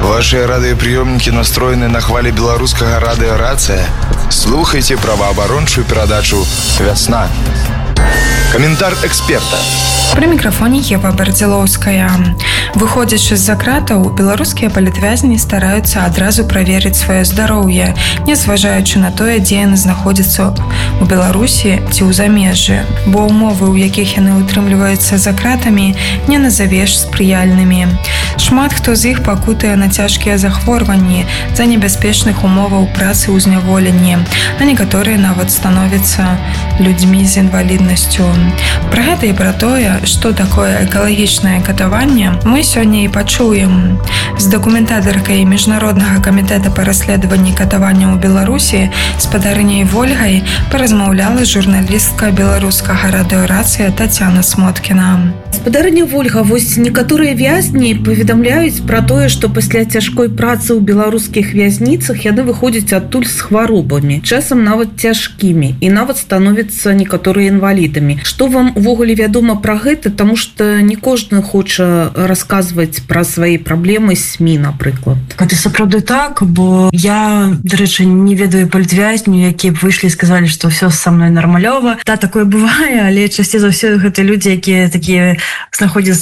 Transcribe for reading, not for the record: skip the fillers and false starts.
Ваши радыёпрыёмнікі настроены на хвалі беларускага радыёрацыя. Слухайте праваабарончую перадачу «Вясна». Каментар эксперта. При мікрафоне Ева Бардзілоўская. Выходзячы з-за кратаў, беларускія палітвязні стараюцца адразу праверыць сваё здароўе, нязважаючы на тое, дзе яны знаходзяцца у Беларусі ці ў замежжы, бо ўмовы, у якіх яны ўтрымліваюцца за кратамі, не назавеш спрыяльнымі. Шмат хто з іх пакутае на цяжкія захворванні за небяспечных умоваў працы ў зняволенні, а некаторыя нават становяцца людзьмі з інваліднасцю. Пра гэта і пра тое, што такое экалагічнае катаванне, мы сёння і пачуем. З дакументатаркай Міжнароднага камітэта па расследаванні катавання ў Беларусі спадарыняй Вольгай паразмаўляла журналістка беларускага радыёрацыя Тацяна Смоткіна. Спадарыня Вольга, вось некаторыя вязні паведамляюць пра тое, што пасля цяжкой працы ў беларускіх вязніцах яны выходзяць адтуль з хваробамі, часам нават цяжкімі, і нават становяцца некаторыя інвалідамі. Што вам увогуле вядома пра гэта, таму што не кожны хоча расказваць пра свае праблемы з СМІ, напрыклад. Гэта сапраўды так, бо я, дарэчы, не ведаю палітвязню, якія б выйшлі і сказалі, што ўсё са мной нармалёва. Да, такое бывае, але часцей за ўсё гэта людзі, якія такія знаходзяцца